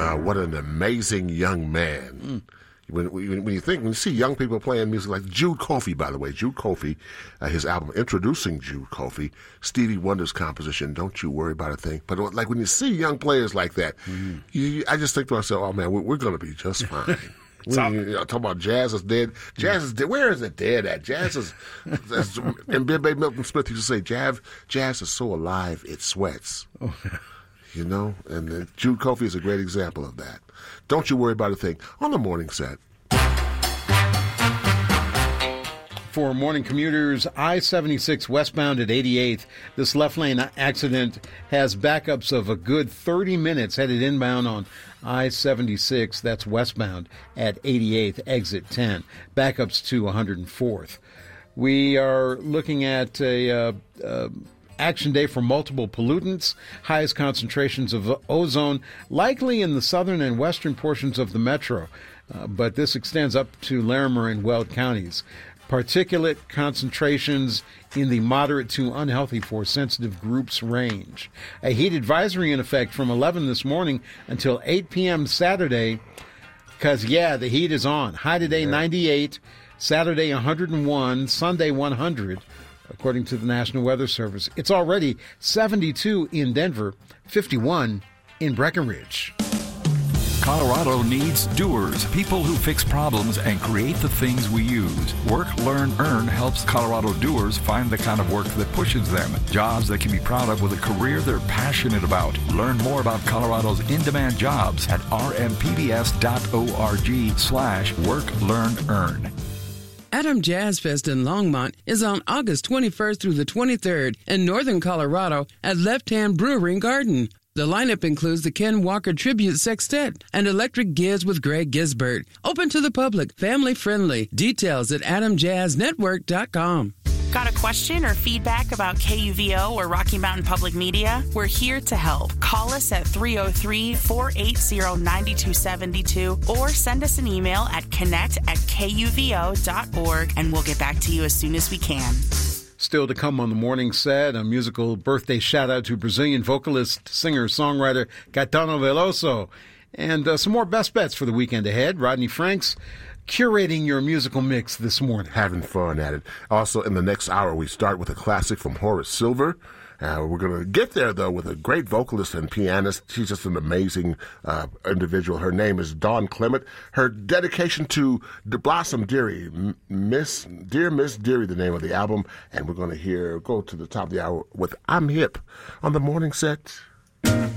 What an amazing young man. When you see young people playing music like Jude Coffey, by the way, Jude Coffey, his album Introducing Jude Coffey, Stevie Wonder's composition, Don't You Worry About a Thing. But like when you see young players like that, I just think to myself, oh man, we're going to be just fine. Talk about jazz is dead. Jazz is dead. Where is it dead at? Jazz is, and Baby Milton Smith used to say, jazz is so alive it sweats. Oh. You know, and Jude Coffey is a great example of that. Don't You Worry About a Thing on the morning set. For morning commuters, I-76 westbound at 88th, this left lane accident has backups of a good 30 minutes headed inbound on I-76, that's westbound at 88th, exit 10. Backups to 104th. We are looking at a action day for multiple pollutants, highest concentrations of ozone, likely in the southern and western portions of the metro, but this extends up to Larimer and Weld counties. Particulate concentrations in the moderate to unhealthy for sensitive groups range. A heat advisory in effect from 11 this morning until 8 p.m. Saturday, because, the heat is on. High today, 98, Saturday, 101, Sunday, 100. According to the National Weather Service, it's already 72 in Denver, 51 in Breckenridge. Colorado needs doers, people who fix problems and create the things we use. Work, Learn, Earn helps Colorado doers find the kind of work that pushes them, jobs they can be proud of with a career they're passionate about. Learn more about Colorado's in-demand jobs at rmpbs.org/Work, Learn, Earn. Adam Jazz Fest in Longmont is on August 21st through the 23rd in northern Colorado at Left Hand Brewery and Garden. The lineup includes the Ken Walker Tribute Sextet and Electric Giz with Greg Gisbert. Open to the public, family friendly. Details at adamjazznetwork.com. Got a question or feedback about KUVO or Rocky Mountain Public Media? We're here to help. Call us at 303-480-9272 or send us an email at connect@kuvo.org and we'll get back to you as soon as we can. Still to come on the morning set, a musical birthday shout-out to Brazilian vocalist, singer, songwriter Caetano Veloso. And some more best bets for the weekend ahead. Rodney Franks curating your musical mix this morning. Having fun at it. Also, in the next hour, we start with a classic from Horace Silver. We're going to get there, though, with a great vocalist and pianist. She's just an amazing individual. Her name is Dawn Clement. Her dedication to Blossom Dearie, Dear Miss Dearie, the name of the album. And we're going to go to the top of the hour with I'm Hip on the morning set.